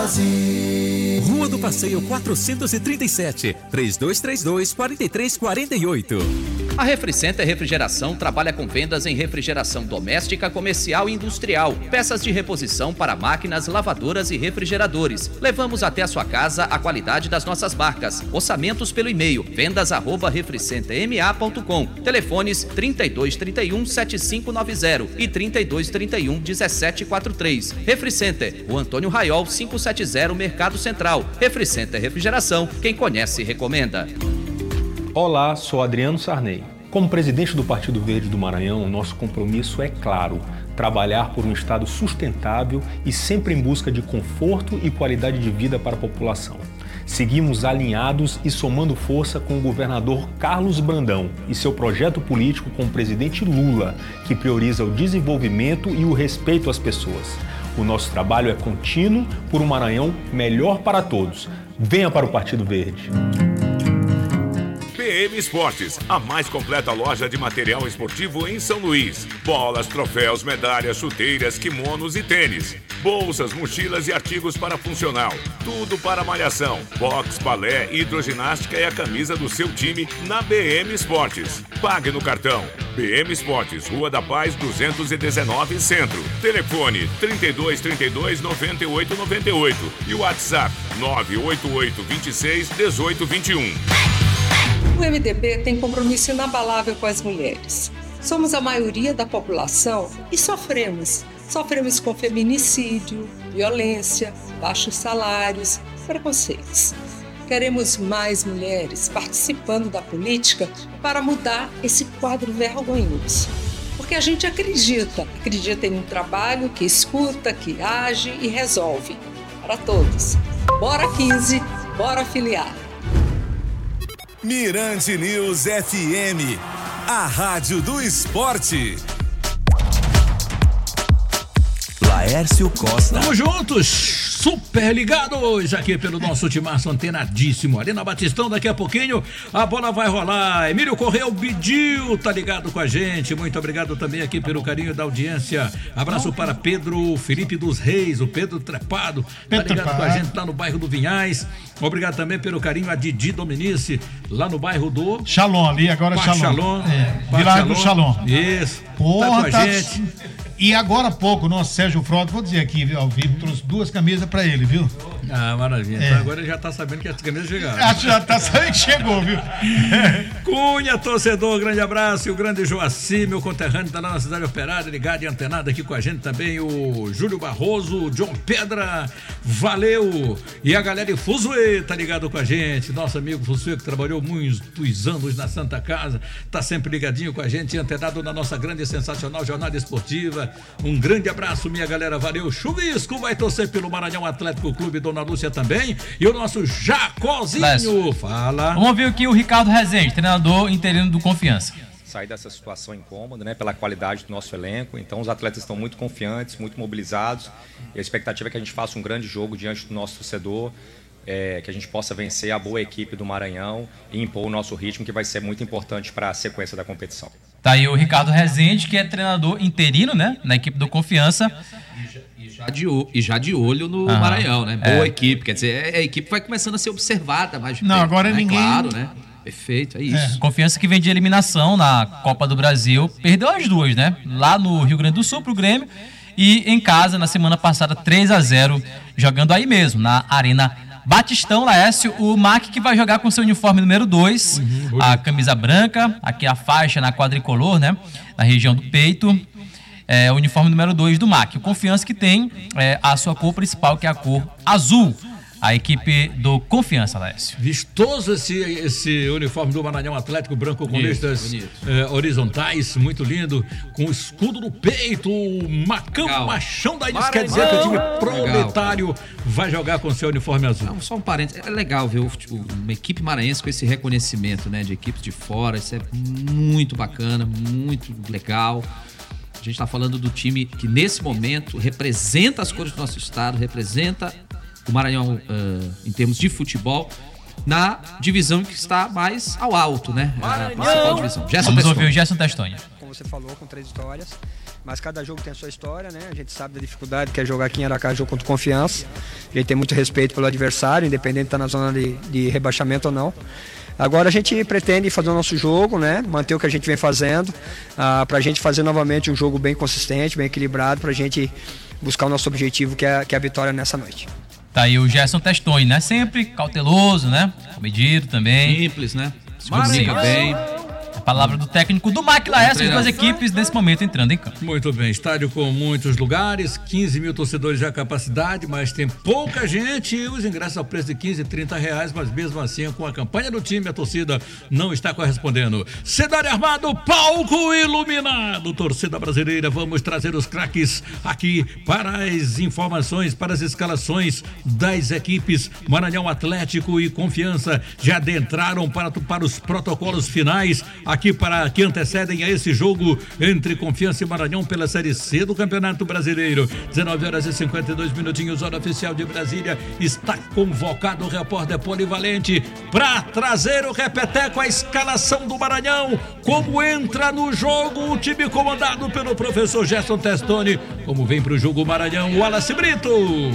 fazer. Rua do Passeio 437, 3232-4348. A Refricenter Refrigeração trabalha com vendas em refrigeração doméstica, comercial e industrial, peças de reposição para máquinas, lavadoras e refrigeradores. Levamos até a sua casa a qualidade das nossas marcas. Orçamentos pelo e-mail vendas@refricenterma.com. Telefones 3231-7590 e 3231-1743. Refricenter, o Antônio Raiol 570, Mercado Central. Refricenter Refrigeração, quem conhece recomenda. Olá, sou Adriano Sarney. Como presidente do Partido Verde do Maranhão, nosso compromisso é claro: trabalhar por um estado sustentável e sempre em busca de conforto e qualidade de vida para a população. Seguimos alinhados e somando força com o governador Carlos Brandão e seu projeto político com o presidente Lula, que prioriza o desenvolvimento e o respeito às pessoas. O nosso trabalho é contínuo por um Maranhão melhor para todos. Venha para o Partido Verde. BM Esportes, a mais completa loja de material esportivo em São Luís. Bolas, troféus, medalhas, chuteiras, kimonos e tênis. Bolsas, mochilas e artigos para funcional. Tudo para malhação, boxe, balé, hidroginástica e a camisa do seu time na BM Esportes. Pague no cartão. BM Esportes, Rua da Paz 219, Centro. Telefone 3232-9898 e o WhatsApp 988261821. O MDB tem compromisso inabalável com as mulheres. Somos a maioria da população e sofremos. Sofremos com feminicídio, violência, baixos salários, preconceitos. Queremos mais mulheres participando da política para mudar esse quadro vergonhoso. Porque a gente acredita em um trabalho que escuta, que age e resolve. Para todos. Bora 15, bora filiar. Mirante News FM, a rádio do esporte. Laércio Costa. Tamo juntos, super ligados aqui pelo nosso timaço antenadíssimo. Ali na Batistão, daqui a pouquinho a bola vai rolar. Emílio Correia, o Bidil, tá ligado com a gente. Muito obrigado também aqui pelo carinho da audiência. Abraço para Pedro Felipe dos Reis, o Pedro Trepado, tá ligado com a gente lá no bairro do Vinhais. Obrigado também pelo carinho a Didi Dominici, lá no bairro do Shalom, ali agora Shalom. Vilar do Shalom. Isso. Porra, tá com a gente. E agora há pouco, nosso Sérgio Frota, vou dizer aqui ao vivo, trouxe 2 camisas pra ele, viu? Ah, maravilha. Então agora ele já tá sabendo que as camisas chegaram. Já tá sabendo que chegou, viu? Cunha, torcedor, grande abraço. E o grande Joaci, meu conterrâneo, tá lá na Cidade Operária, ligado e antenado aqui com a gente também. O Júlio Barroso, o John Pedra, valeu. E a galera de Fuzue tá ligado com a gente. Nosso amigo Fuzue, que trabalhou muitos anos na Santa Casa, tá sempre ligadinho com a gente, antenado na nossa grande e sensacional jornada esportiva. Um grande abraço, minha galera, valeu. Chuvisco vai torcer pelo Maranhão Atlético Clube, Dona Lúcia também, e o nosso Jacozinho. Lécio, fala. Vamos ouvir aqui o Ricardo Rezende, treinador interino do Confiança. Sair dessa situação incômoda, né, pela qualidade do nosso elenco. Então os atletas estão muito confiantes, muito mobilizados, e a expectativa é que a gente faça um grande jogo diante do nosso torcedor, que a gente possa vencer a boa equipe do Maranhão e impor o nosso ritmo, que vai ser muito importante para a sequência da competição. Tá aí o Ricardo Rezende, que é treinador interino, né, na equipe do Confiança. E já de olho no Maranhão, né? Boa equipe, quer dizer, a equipe vai começando a ser observada mais de perto, agora né? ninguém... Claro, né? Perfeito, é isso. Confiança que vem de eliminação na Copa do Brasil, perdeu as 2, né? Lá no Rio Grande do Sul pro Grêmio e em casa na semana passada 3-0, jogando aí mesmo, na Arena Batistão. Laércio, o Mac que vai jogar com seu uniforme número 2, a camisa branca, aqui a faixa na quadricolor, né? Na região do peito. O uniforme número 2 do MAC. O Confiança que tem a sua cor principal, que é a cor azul. A equipe do Confiança, Lécio. Vistoso esse uniforme do Maranhão Atlético, branco com listas horizontais, muito lindo, com o escudo no peito, o machão da ilha, quer dizer que o time proletário vai jogar com seu uniforme azul. Não, só um parênteses, é legal ver uma equipe maranhense com esse reconhecimento, né, de equipes de fora, isso é muito bacana, muito legal. A gente está falando do time que nesse momento representa as cores do nosso estado, representa o Maranhão em termos de futebol na divisão que está mais ao alto, né? A principal divisão. Vamos ouvir o Gerson Testanha. como você falou, com 3 vitórias. Mas cada jogo tem a sua história, né? A gente sabe da dificuldade que é jogar aqui em Aracaju contra Confiança. A gente tem muito respeito pelo adversário, independente de estar na zona de rebaixamento ou não. Agora a gente pretende fazer o nosso jogo, né? Manter o que a gente vem fazendo, para a gente fazer novamente um jogo bem consistente, bem equilibrado, para a gente buscar o nosso objetivo, que é a vitória nessa noite. Tá aí o Gerson Testoni, né? Sempre cauteloso, né? Comedido também. Simples, né? Se comunica bem. A palavra do técnico do MAC Laércio, as duas equipes nesse momento entrando em campo. Muito bem, estádio com muitos lugares, 15 mil torcedores a capacidade, mas tem pouca gente e os ingressos ao preço de 15 e 30 reais, mas mesmo assim, com a campanha do time, a torcida não está correspondendo. Cenário armado, palco iluminado, torcida brasileira, vamos trazer os craques aqui para as informações, para as escalações das equipes. Maranhão Atlético e Confiança já adentraram para os protocolos finais aqui que antecedem a esse jogo entre Confiança e Maranhão pela Série C do Campeonato Brasileiro. 19 horas e 52 minutinhos, hora oficial de Brasília. Está convocado o repórter polivalente para trazer o repeteco, a escalação do Maranhão. Como entra no jogo o time comandado pelo professor Gerson Testoni. Como vem para o jogo Maranhão, Wallace Brito.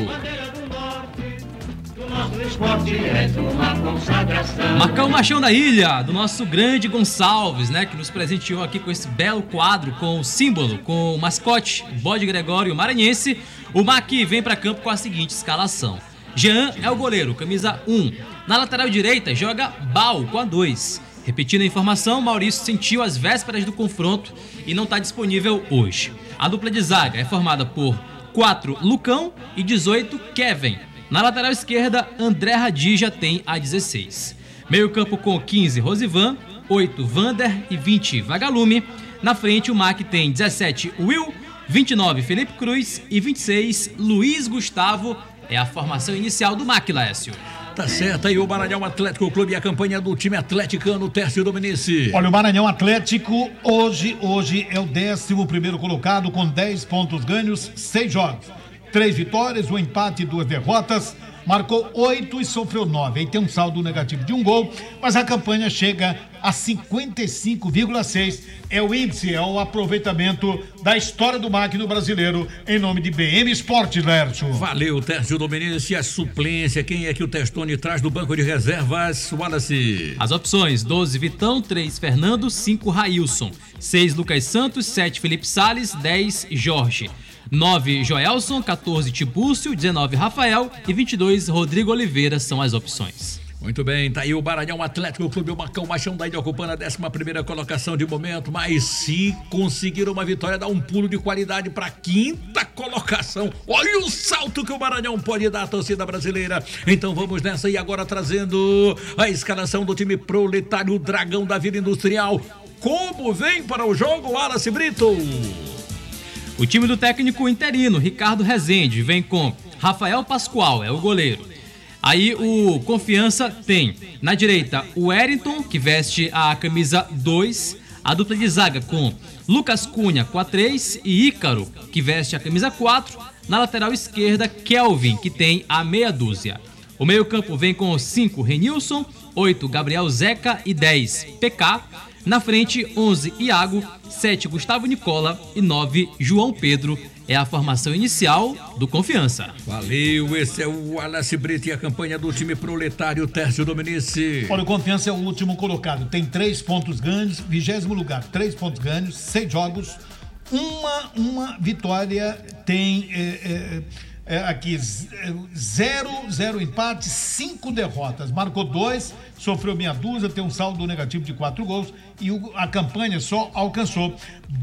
Marcão Machão da Ilha, do nosso grande Gonçalves, né? Que nos presenteou aqui com esse belo quadro, com o símbolo, com o mascote, Bode Gregório Maranhense. O MAC vem para campo com a seguinte escalação: Jean é o goleiro, camisa 1. Na lateral direita joga Bal com a 2. Repetindo a informação, Maurício sentiu as vésperas do confronto e não está disponível hoje. A dupla de zaga é formada por 4 Lucão e 18 Kevin. Na lateral esquerda, André Radija tem a 16. Meio campo com 15 Rosivan, 8 Vander e 20 Vagalume. Na frente o MAC tem 17 Will, 29 Felipe Cruz e 26 Luiz Gustavo. É a formação inicial do MAC, Laércio. Tá certo aí o Maranhão Atlético Clube e a campanha do time atleticano, Tércio Dominici. Olha, o Maranhão Atlético hoje é o 11º colocado com 10 pontos ganhos, 6 jogos. 3 vitórias, 1 empate e 2 derrotas, marcou 8 e sofreu 9. Aí tem um saldo negativo de 1 gol, mas a campanha chega a 55,6. É o índice, é o aproveitamento da história do MAC no Brasileiro, em nome de BM Esportes, Lércio. Valeu, Tércio Dominici. A suplência, quem é que o Testoni traz do banco de reservas, Wallace? As opções: 12 Vitão, 3 Fernando, 5 Railson, 6 Lucas Santos, 7 Felipe Salles, 10 Jorge, 9 Joelson, 14 Tibúcio, 19 Rafael e 22 Rodrigo Oliveira são as opções. Muito bem, tá aí o Maranhão Atlético Clube, o Marcão Machão da Ilha ocupando a 11ª colocação de momento, mas se conseguir uma vitória, dá um pulo de qualidade para a 5ª colocação. Olha o salto que o Maranhão pode dar à torcida brasileira. Então vamos nessa e agora trazendo a escalação do time proletário Dragão da Vila Industrial. Como vem para o jogo, Wallace Brito? O time do técnico interino, Ricardo Rezende, vem com Rafael Pascoal, é o goleiro. Aí o Confiança tem, na direita, o Wellington, que veste a camisa 2. A dupla de zaga com Lucas Cunha com a 3 e Ícaro, que veste a camisa 4. Na lateral esquerda, Kelvin, que tem a meia dúzia. O meio campo vem com 5 Renilson, 8 Gabriel Zeca e 10 PK. Na frente, 11 Iago, 7 Gustavo Nicola e 9 João Pedro. É a formação inicial do Confiança. Valeu, esse é o Wallace Brito e a campanha do time proletário, Tércio Dominici. Olha, o Confiança é o último colocado, tem 3 pontos ganhos, 20º lugar, 3 pontos ganhos, 6 jogos, uma vitória, tem aqui 0 empate, 5 derrotas, marcou 2, sofreu meia dúzia, tem um saldo negativo de 4 gols e a campanha só alcançou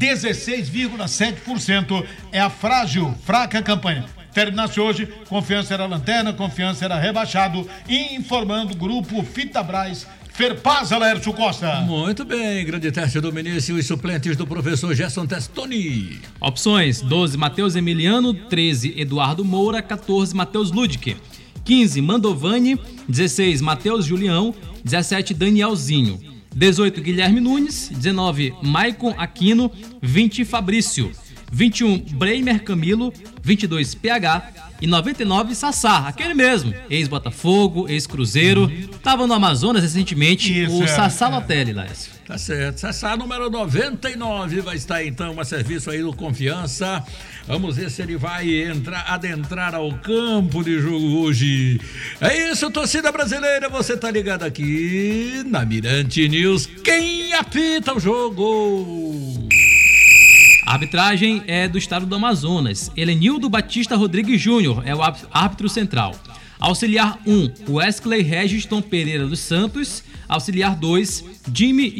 16,7%. É a fraca campanha. Terminasse hoje, Confiança era lanterna, Confiança era rebaixado, informando o grupo Fitabras, Ferpasa, Laércio Costa. Muito bem, grande Tércio Dominici e os suplentes do professor Gerson Testoni. Opções: 12 Matheus Emiliano, 13 Eduardo Moura, 14 Matheus Ludke, 15 Mandovani, 16 Matheus Julião, 17 Danielzinho, 18 Guilherme Nunes, 19 Maicon Aquino, 20 Fabrício, 21 Bremer Camilo, 22 PH e 99 Sassá, aquele mesmo, ex-Botafogo, ex-Cruzeiro, tava no Amazonas recentemente, o Sassá Lotelli, Laércio. Tá certo, Sassá número 99 vai estar então a serviço aí do Confiança. Vamos ver se ele vai adentrar ao campo de jogo hoje. É isso, torcida brasileira, você tá ligado aqui na Mirante News. Quem apita o jogo? A arbitragem é do estado do Amazonas. Elenildo Batista Rodrigues Júnior é o árbitro central. Auxiliar 1, Wesley Registon Pereira dos Santos. Auxiliar 2, Jimmy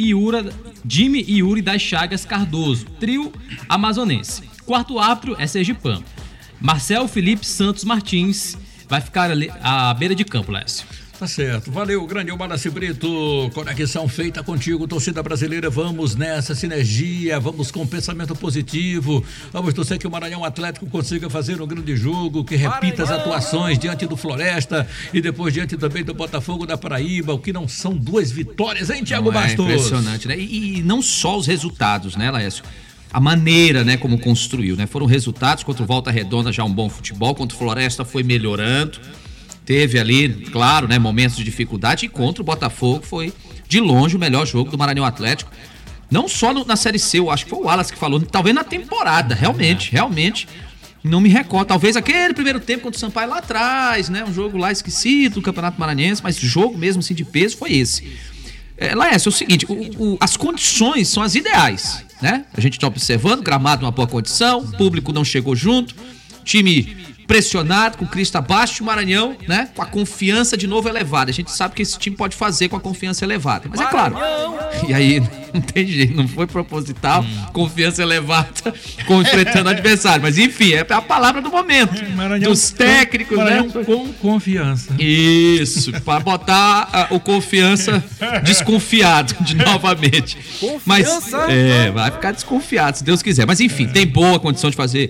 e Yuri das Chagas Cardoso, trio amazonense. Quarto árbitro é sergipano. Marcel Felipe Santos Martins vai ficar ali à beira de campo, Lécio. Tá certo, valeu, grande Wallace Brito, conexão feita contigo, torcida brasileira, vamos nessa sinergia, vamos com pensamento positivo, vamos torcer que o Maranhão Atlético consiga fazer um grande jogo, que repita as atuações diante do Floresta e depois diante também do Botafogo da Paraíba, o que não são 2 vitórias, hein, Thiago Bastos? É impressionante, né? E não só os resultados, né, Laércio? A maneira, né, como construiu, né? Foram resultados contra o Volta Redonda, já um bom futebol, contra o Floresta foi melhorando. Teve ali, claro, né, momentos de dificuldade, e contra o Botafogo foi, de longe, o melhor jogo do Maranhão Atlético. Não só na Série C, eu acho que foi o Wallace que falou, talvez na temporada, realmente, não me recordo. Talvez aquele primeiro tempo contra o Sampaio lá atrás, né, um jogo lá esquecido do Campeonato Maranhense, mas jogo mesmo assim de peso foi esse. Laércio, é o seguinte, as condições são as ideais, né? A gente está observando, gramado numa boa condição, o público não chegou junto, time pressionado, com o Cristo abaixo, o Maranhão, né, com a confiança de novo elevada. A gente sabe que esse time pode fazer com a confiança elevada, mas é claro, e aí não tem jeito, não foi proposital, confiança elevada enfrentando o adversário, mas enfim, é a palavra do momento, dos técnicos, Maranhão, né, com confiança. Isso, para botar o confiança desconfiado novamente. Mas vai ficar desconfiado, se Deus quiser. Mas enfim, tem boa condição de fazer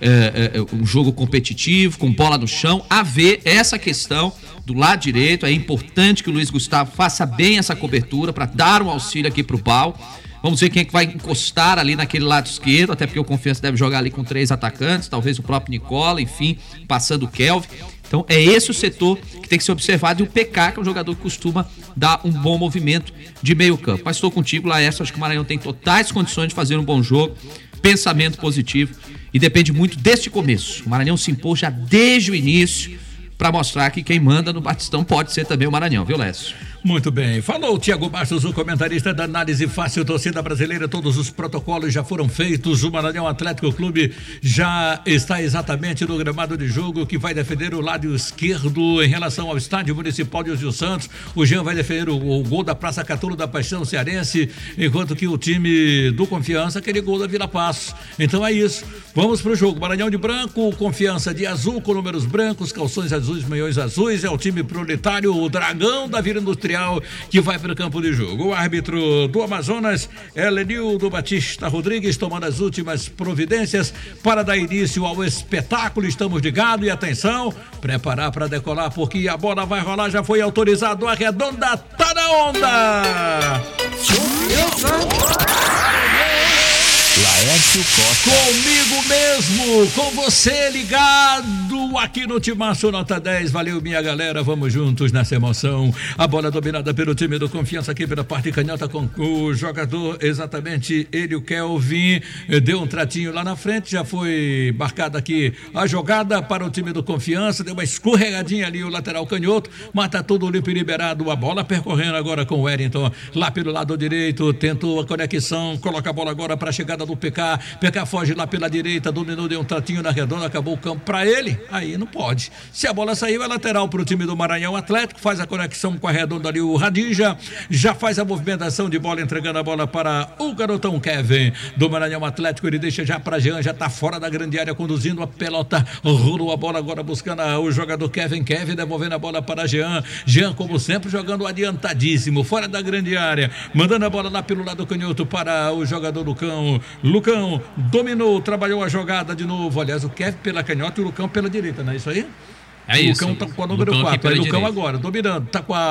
um jogo competitivo, com bola no chão. A ver essa questão do lado direito, é importante que o Luiz Gustavo faça bem essa cobertura para dar um auxílio aqui pro Bal. Vamos ver quem é que vai encostar ali naquele lado esquerdo, até porque o Confiança deve jogar ali com 3 atacantes, talvez o próprio Nicola, enfim, passando o Kelvin. Então é esse o setor que tem que ser observado, e o PK, que é um jogador que costuma dar um bom movimento de meio campo. Mas estou contigo, Laércio, acho que o Maranhão tem totais condições de fazer um bom jogo, pensamento positivo, e depende muito deste começo. O Maranhão se impôs já desde o início para mostrar que quem manda no Batistão pode ser também o Maranhão, viu, Lécio? Muito bem, falou o Thiago Bastos, o comentarista da Análise Fácil, torcida brasileira, todos os protocolos já foram feitos, o Maranhão Atlético Clube já está exatamente no gramado de jogo, que vai defender o lado esquerdo em relação ao estádio municipal de Gil Santos. O Jean vai defender o gol da Praça Catulo da Paixão Cearense, enquanto que o time do Confiança, aquele gol da Vila Passos. Então é isso, vamos pro jogo, Maranhão de branco, Confiança de azul, com números brancos, calções azuis, meiões azuis, é o time proletário, o Dragão da Vila Industrial, que vai para o campo de jogo. O árbitro do Amazonas é Elenildo Batista Rodrigues, tomando as últimas providências para dar início ao espetáculo. Estamos ligados e atenção, preparar para decolar, porque a bola vai rolar, já foi autorizado, a redonda tá na onda. Laércio Costa. Comigo mesmo, com você ligado aqui no Timaço Nota 10. Valeu, minha galera, vamos juntos nessa emoção. A bola dominada pelo time do Confiança aqui pela parte canhota, com o jogador, exatamente ele, o Kelvin, deu um tratinho lá na frente, já foi marcada aqui a jogada para o time do Confiança, deu uma escorregadinha ali o lateral canhoto, mas tá tudo limpo e liberado. A bola percorrendo agora com o Wellington lá pelo lado direito, tentou a conexão, coloca a bola agora para a chegada do PK foge lá pela direita, dominou, deu um tratinho na redonda, acabou o campo para ele, aí não pode. Se a bola saiu, é lateral para o time do Maranhão Atlético, faz a conexão com a redonda ali, o Radija já faz a movimentação de bola, entregando a bola para o garotão Kevin do Maranhão Atlético, ele deixa já para Jean, já tá fora da grande área, conduzindo a pelota, rolou a bola agora buscando o jogador Kevin, devolvendo a bola para Jean, como sempre jogando adiantadíssimo, fora da grande área, mandando a bola lá pelo lado canhoto para o jogador Lucão dominou, trabalhou a jogada de novo. Aliás, o Kevin pela canhota e o Lucão pela direita, não é isso aí? É isso. Lucão tá com a número 4. Aí Lucão agora, dominando. Tá com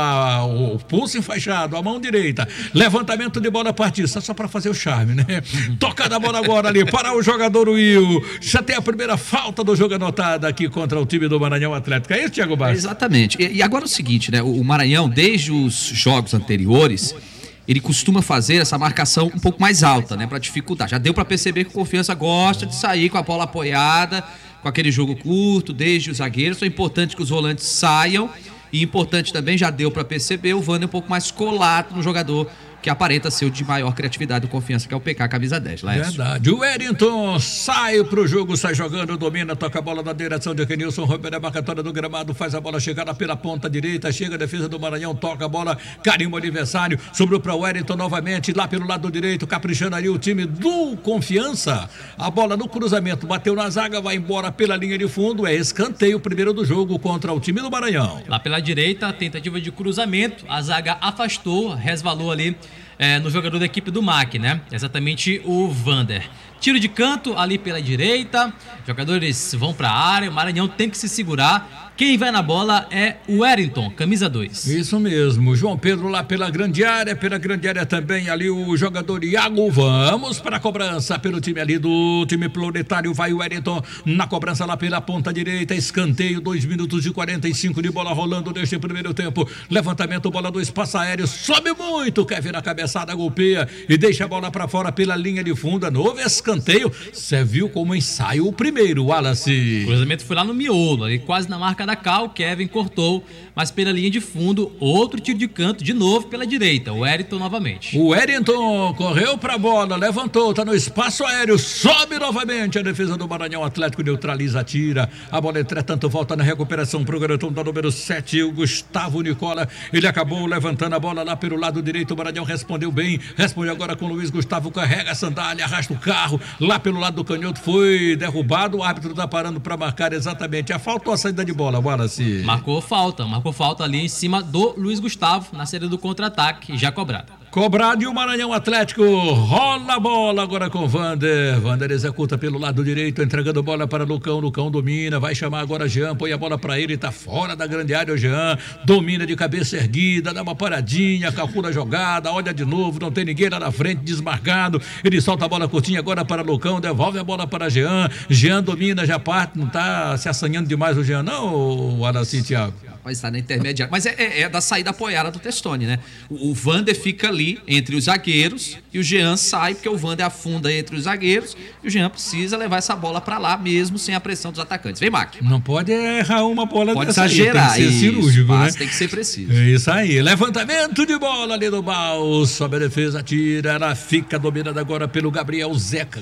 o pulso enfaixado, a mão direita. Levantamento de bola partida. Só para fazer o charme, né? Tocada a bola agora ali para o jogador Will. Já tem a primeira falta do jogo anotada aqui contra o time do Maranhão Atlético. É isso, Thiago Bastos? Exatamente. E agora é o seguinte, né? O Maranhão, desde os jogos anteriores, ele costuma fazer essa marcação um pouco mais alta, né? Para dificultar. Já deu para perceber que o Confiança gosta de sair com a bola apoiada, com aquele jogo curto, desde os zagueiros. É importante que os volantes saiam. E importante também, já deu para perceber, o Wander um pouco mais colado no jogador que aparenta ser o de maior criatividade e confiança, que é o PK, camisa 10, Laércio. Verdade. O Wellington sai pro jogo, sai jogando, domina, toca a bola na direção de Kenilson, rompe a marcatória do gramado, faz a bola chegar pela ponta direita, chega a defesa do Maranhão, toca a bola, carimba o adversário, sobrou para o Wellington novamente, lá pelo lado direito, caprichando ali o time do Confiança. A bola no cruzamento, bateu na zaga, vai embora pela linha de fundo, é escanteio primeiro do jogo contra o time do Maranhão. Lá pela direita, tentativa de cruzamento, a zaga afastou, resvalou ali no jogador da equipe do MAC, né? Exatamente o Wander. Tiro de canto ali pela direita, jogadores vão para a área, o Maranhão tem que se segurar. Quem vai na bola é o Wellington, camisa 2. Isso mesmo, João Pedro lá pela grande área também ali o jogador Iago. Vamos para a cobrança pelo time ali do time planetário, vai o Wellington na cobrança lá pela ponta direita, escanteio, 2 minutos e 45 de bola rolando neste primeiro tempo. Levantamento, bola do espaço aéreo, sobe muito, Kevin na cabeçada, golpeia e deixa a bola para fora pela linha de fundo, novo escanteio. Você viu como ensaio o primeiro, Wallace. O cruzamento foi lá no miolo, ali quase na marca da cá, o Kevin cortou, mas pela linha de fundo, outro tiro de canto, de novo pela direita, o Wellington novamente. O Wellington correu pra bola, levantou, tá no espaço aéreo, sobe novamente, a defesa do Maranhão Atlético neutraliza, tira, a bola entretanto volta na recuperação pro garotão da número 7, o Gustavo Nicola, ele acabou levantando a bola lá pelo lado direito, o Maranhão respondeu bem, responde agora com o Luiz Gustavo, carrega a sandália, arrasta o carro, lá pelo lado do canhoto, foi derrubado, o árbitro tá parando pra marcar exatamente a falta ou a saída de bola, Wallace? Marcou falta ali em cima do Luiz Gustavo, na saída do contra-ataque, já cobrado. Cobrado e o Maranhão Atlético rola a bola agora com o Wander. Wander executa pelo lado direito, entregando bola para Lucão. Lucão domina, vai chamar agora Jean, põe a bola para ele, tá fora da grande área o Jean. Domina de cabeça erguida, dá uma paradinha, calcula a jogada, olha de novo, não tem ninguém lá na frente, desmarcado. Ele solta a bola curtinha agora para Lucão, devolve a bola para Jean. Jean domina, já parte, não tá se assanhando demais o Jean, não, Araci, Thiago? Mas está na intermediária. Mas é da saída apoiada do Testoni, né? O Wander fica ali entre os zagueiros e o Jean sai, porque o Wander afunda entre os zagueiros e o Jean precisa levar essa bola para lá mesmo sem a pressão dos atacantes. Vem, Mac. Não pode errar uma bola pode dessa exagerar, aí. Tem que ser cirúrgico, né? Tem que ser preciso. É isso aí. Levantamento de bola ali no Baú. Sobe a defesa, tira. Ela fica dominada agora pelo Gabriel Zeca.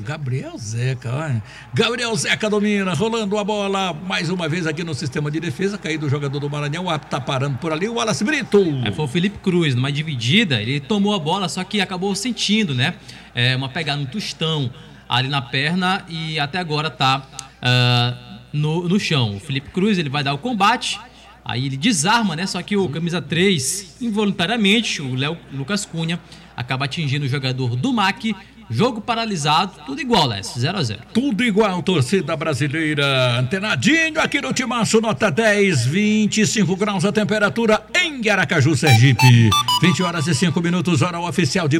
Olha. Gabriel Zeca domina, rolando a bola mais uma vez aqui no sistema de defesa. Caído o jogador do Maranhão. O árbitro tá parando por ali, o Wallace Brito. Foi o Felipe Cruz, numa dividida, ele tomou a bola, só que acabou sentindo, né? Uma pegada no tostão ali na perna e até agora tá no chão. O Felipe Cruz, ele vai dar o combate, aí ele desarma, né? Só que o camisa 3, involuntariamente, o Lucas Cunha, acaba atingindo o jogador do MAC. Jogo paralisado, tudo igual, Lécio, 0-0. Tudo igual, torcida brasileira. Antenadinho aqui no Timaço, nota 10, 25 graus a temperatura em Aracaju, Sergipe. 20 horas e 5 minutos, hora oficial de